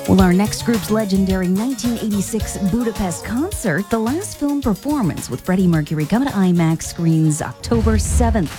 Well, our next group's legendary 1986 Budapest concert, the last film performance with Freddie Mercury, coming to IMAX screens October 7th.